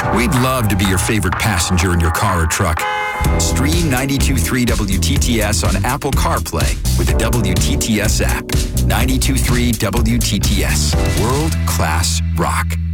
We'd love to be your favorite passenger in your car or truck. Stream 92.3 WTTS on Apple CarPlay with the WTTS app. 92.3 WTTS. World-class rock.